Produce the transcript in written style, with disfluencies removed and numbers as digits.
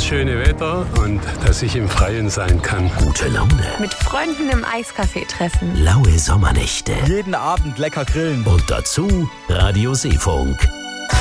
schöne Wetter und dass ich im Freien sein kann. Gute Laune. Mit Freunden im Eiscafé treffen. Laue Sommernächte. Jeden Abend lecker grillen. Und dazu Radio Seefunk.